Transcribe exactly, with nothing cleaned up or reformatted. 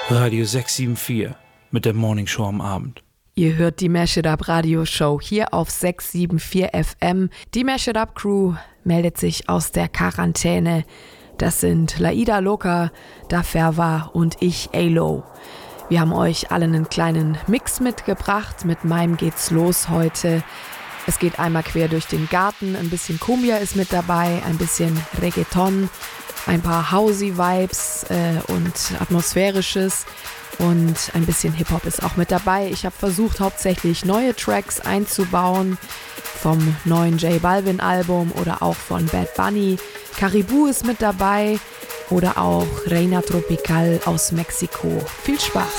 Radio sechs sieben vier mit der Morning Show am Abend. Ihr hört die Mash It Up Radio Show hier auf sechs sieben vier F M. Die Mash It Up Crew meldet sich aus der Quarantäne. Das sind Laida Loca, Daferwa und ich, Alo. Wir haben euch alle einen kleinen Mix mitgebracht. Mit meinem geht's los heute. Es geht einmal quer durch den Garten. Ein bisschen Cumbia ist mit dabei, ein bisschen Reggaeton, ein paar Housey-Vibes äh, und Atmosphärisches. Und ein bisschen Hip-Hop ist auch mit dabei. Ich habe versucht, hauptsächlich neue Tracks einzubauen. Vom neuen J Balvin-Album oder auch von Bad Bunny. Caribou ist mit dabei. Oder auch Reina Tropical aus Mexiko. Viel Spaß!